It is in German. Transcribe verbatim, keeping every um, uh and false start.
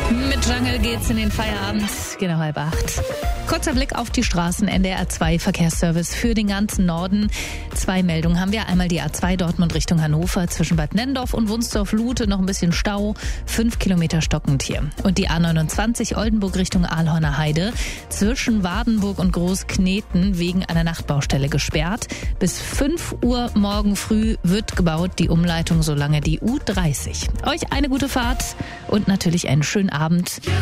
Mit Jungle geht's in den Feierabend, genau halb acht. Kurzer Blick auf die Straßen, N D R zwei Verkehrsservice für den ganzen Norden. Zwei Meldungen haben wir. Einmal die A zwei Dortmund Richtung Hannover zwischen Bad Nenndorf und Wunstorf-Lute, noch ein bisschen Stau, fünf Kilometer stockend hier. Und die A neunundzwanzig Oldenburg Richtung Aalhorner Heide zwischen Wardenburg und Großkneten wegen einer Nachtbaustelle gesperrt. Bis fünf Uhr morgen früh wird gebaut, die Umleitung solange die U dreißig. Euch eine gute Fahrt und natürlich einen schönen Abend.